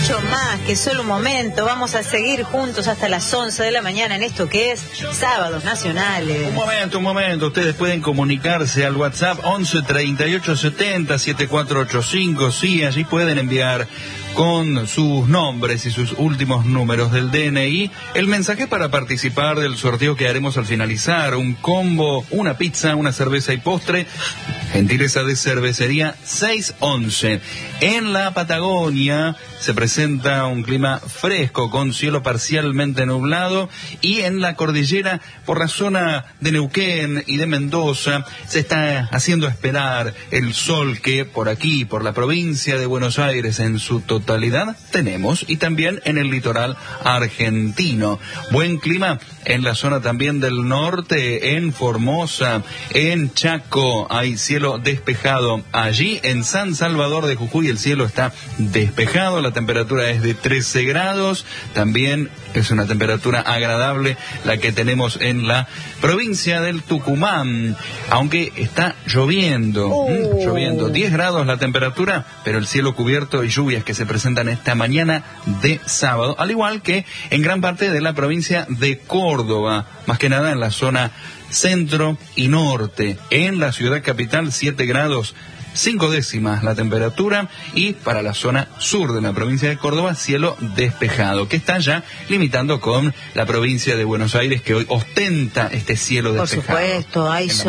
mucho más que solo un momento. Vamos a seguir juntos hasta las 11 de la mañana en esto que es Sábados Nacionales. Un momento. Ustedes pueden comunicarse al WhatsApp 11 38 70 7485. Sí, allí pueden enviar con sus nombres y sus últimos números del DNI el mensaje para participar del sorteo que haremos al finalizar. Un combo, una pizza, una cerveza y postre. Gentileza de Cervecería 611. En la Patagonia se presenta un clima fresco con cielo parcialmente nublado, y en la cordillera, por la zona de Neuquén y de Mendoza, se está haciendo esperar el sol que por aquí, por la provincia de Buenos Aires en su totalidad tenemos, y también en el litoral argentino. Buen clima en la zona también del norte, en Formosa, en Chaco, hay cielo despejado. Allí en San Salvador de Jujuy el cielo está despejado, la temperatura es de 13 grados, también es una temperatura agradable la que tenemos en la provincia del Tucumán, aunque está lloviendo, lloviendo, 10 grados la temperatura, pero el cielo cubierto y lluvias que se presentan esta mañana de sábado, al igual que en gran parte de la provincia de Córdoba, más que nada en la zona centro y norte. En la ciudad capital 7 grados 5 décimas la temperatura, y para la zona sur de la provincia de Córdoba cielo despejado, que está ya limitando con la provincia de Buenos Aires, que hoy ostenta este cielo despejado. Por supuesto, hay